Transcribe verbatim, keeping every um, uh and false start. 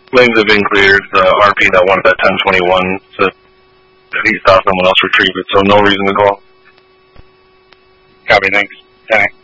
lanes have been cleared. The R P that wanted that ten twenty-one said that he saw someone else retrieve it, so no reason to call. Copy, thanks. ten